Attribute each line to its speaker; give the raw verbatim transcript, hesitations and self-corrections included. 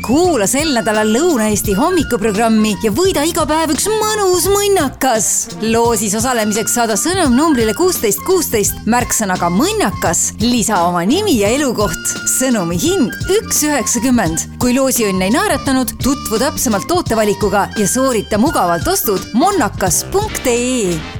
Speaker 1: Kuula sel nädalal Lõuna-Eesti hommikuprogrammi ja võida iga päev üks mõnus mõnnakas. Loosis osalemiseks saada sõnum numbrile kuusteist kuusteist, märksõnaga mõnnakas, lisa oma nimi ja elukoht. Sõnumi hind üks üheksakümmend. Kui loosi õnn ei naeratanud, tutvu täpsemalt tootevalikuga ja soorita mugavalt ostud monnakas punkt ee.